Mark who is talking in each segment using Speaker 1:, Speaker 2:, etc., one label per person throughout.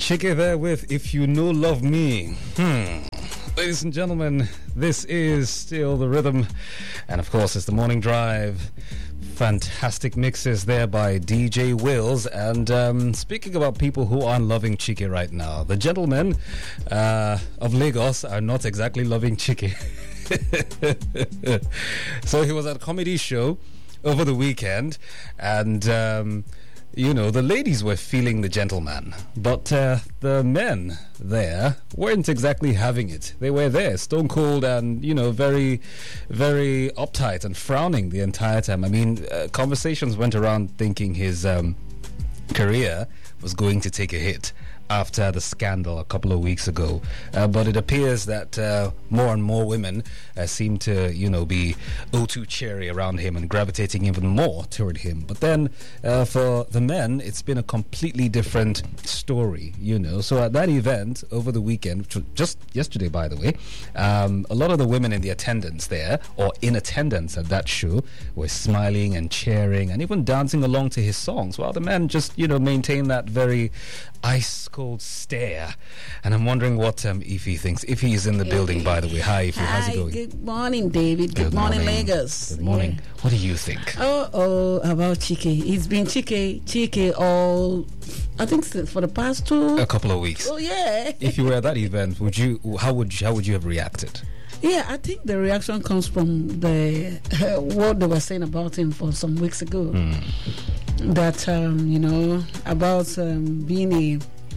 Speaker 1: Chike there with If You Know Love Me. Ladies and gentlemen, this is still the rhythm. And of course, it's the morning drive. Fantastic mixes there by DJ Wills. And speaking about people who aren't loving Chike right now, the gentlemen of Lagos are not exactly loving Chike. So he was at a comedy show over the weekend, and you know, the ladies were feeling the gentleman, but the men there weren't exactly having it. They were there, stone cold and, you know, very, very uptight and frowning the entire time. I mean, conversations went around thinking his career was going to take a hit after the scandal a couple of weeks ago. But it appears that more and more women seem to, you know, be too cheery around him and gravitating even more toward him. But then for the men, it's been a completely different story, you know. So at that event over the weekend, which was just yesterday, by the way, a lot of the women in the attendance there, or in attendance at that show, were smiling and cheering and even dancing along to his songs, while the men just, you know, maintain that very ice-cold stare. And I'm wondering what Ify thinks. Ify is in the building, by the way. Hi, Ify. How's it going?
Speaker 2: Good morning, David. Good morning, Lagos.
Speaker 1: Good morning.
Speaker 2: Yeah.
Speaker 1: What do you think?
Speaker 2: About Chike. It's been Chike all, I think, for the past
Speaker 1: a couple of weeks.
Speaker 2: Oh, yeah.
Speaker 1: If you were at that event, how would you have reacted?
Speaker 2: Yeah, I think the reaction comes from the what they were saying about him for some weeks ago. That you know, about being a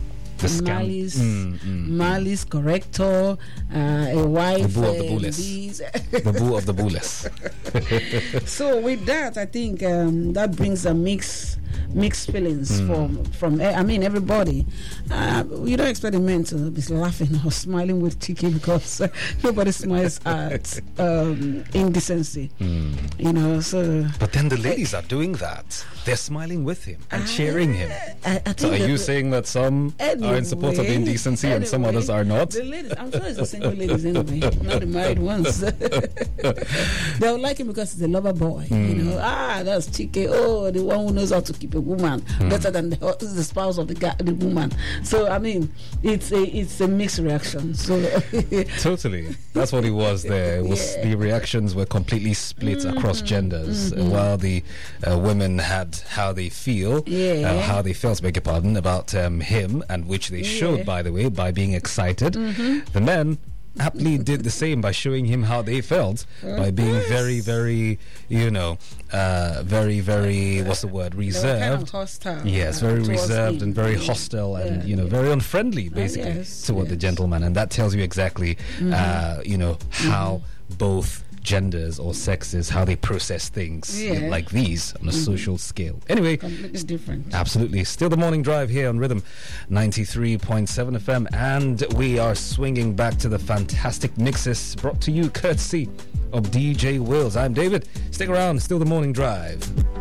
Speaker 2: malice corrector, a wife,
Speaker 1: the bull of the bullies. The bull of the bullies.
Speaker 2: So with that, I think that brings a mixed feelings from I mean, everybody. You don't expect the men to be laughing or smiling with Chike, because nobody smiles at indecency. You know, so.
Speaker 1: But then the ladies are doing that. They're smiling with him and cheering him. So are you saying that some are in support of indecency and some others are not?
Speaker 2: The ladies, I'm sure it's the single ladies anyway, not the married ones. They'll like him because he's a lover boy. You know, that's Chike. Oh, the one who knows how to keep a woman better than the spouse of the woman. So I mean, it's a mixed reaction. So
Speaker 1: totally, that's what it was. There it was the reactions were completely split across genders. While the women had how they feel, how they felt, beg your pardon, about him, and which they showed, by the way, by being excited. The men happily did the same by showing him how they felt, by being very, very, you know, very, very, what's the word, reserved.
Speaker 2: Kind of hostile.
Speaker 1: Yes, very reserved and very hostile and, you know, very unfriendly, basically, toward the gentleman. And that tells you exactly, you know, how both genders or sexes, how they process things like these on a social scale. Anyway,
Speaker 2: completely different.
Speaker 1: Absolutely. Still the morning drive here on Rhythm 93.7 FM, and we are swinging back to the fantastic mixes brought to you courtesy of DJ Wills. I'm David. Stick around. Still the morning drive.